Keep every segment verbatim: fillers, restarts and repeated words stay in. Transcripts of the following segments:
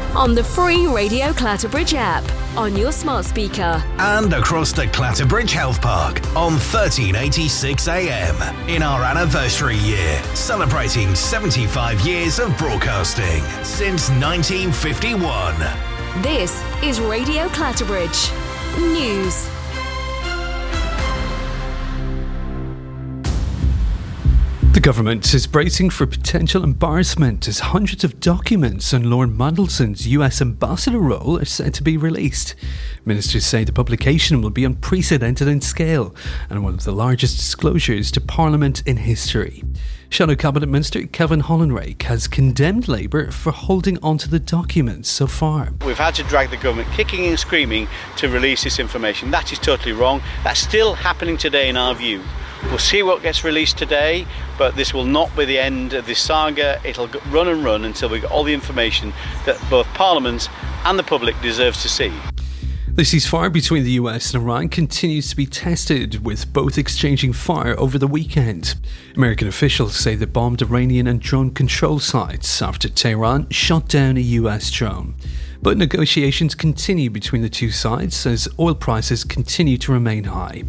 on the free Radio Clatterbridge app, on your smart speaker, and across the Clatterbridge Health Park on thirteen eighty-six A M in our anniversary year, celebrating seventy-five years of broadcasting since nineteen fifty-one. This is Radio Clatterbridge News. The government is bracing for potential embarrassment as hundreds of documents on Lord Mandelson's U S ambassador role are set to be released. Ministers say the publication will be unprecedented in scale and one of the largest disclosures to Parliament in history. Shadow Cabinet Minister Kevin Hollinrake has condemned Labour for holding onto the documents so far. We've had to drag the government kicking and screaming to release this information. That is totally wrong. That's still happening today in our view. We'll see what gets released today, but this will not be the end of this saga. It'll run and run until we get all the information that both Parliament and the public deserves to see. The ceasefire between the U S and Iran continues to be tested, with both exchanging fire over the weekend. American officials say they bombed Iranian and drone control sites after Tehran shot down a U S drone. But negotiations continue between the two sides as oil prices continue to remain high.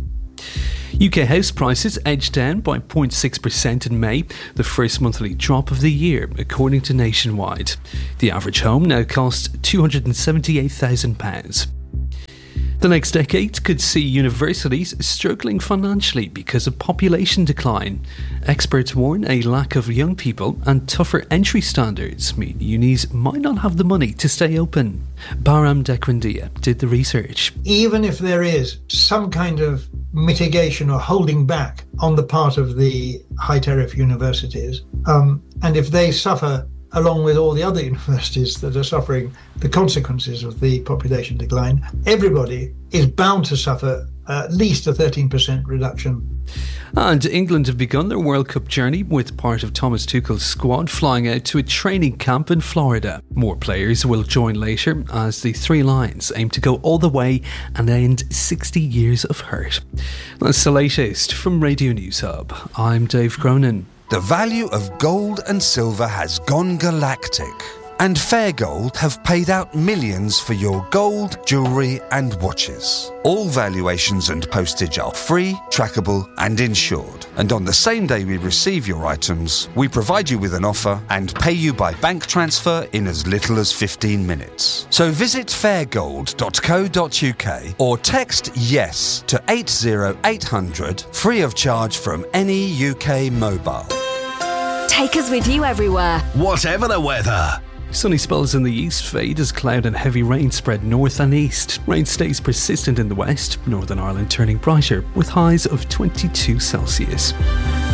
U K house prices edged down by zero point six percent in May, the first monthly drop of the year, according to Nationwide. The average home now costs two hundred seventy-eight thousand pounds. The next decade could see universities struggling financially because of population decline. Experts warn a lack of young people and tougher entry standards mean unis might not have the money to stay open. Bahram Dekrandia did the research. Even if there is some kind of mitigation or holding back on the part of the high tariff universities, um, and if they suffer along with all the other universities that are suffering the consequences of the population decline, everybody is bound to suffer at least a thirteen percent reduction. And England have begun their World Cup journey with part of Thomas Tuchel's squad flying out to a training camp in Florida. More players will join later as the Three Lions aim to go all the way and end sixty years of hurt. That's the latest from Radio News Hub. I'm Dave Cronin. The value of gold and silver has gone galactic, and Fair Gold have paid out millions for your gold, jewellery and watches. All valuations and postage are free, trackable and insured. And on the same day we receive your items, we provide you with an offer and pay you by bank transfer in as little as fifteen minutes. So visit fair gold dot co dot uk or text YES to eight zero eight hundred, free of charge from any U K mobile. Take us with you everywhere, whatever the weather. Sunny spells in the east fade as cloud and heavy rain spread north and east. Rain stays persistent in the west, Northern Ireland turning brighter with highs of twenty-two Celsius.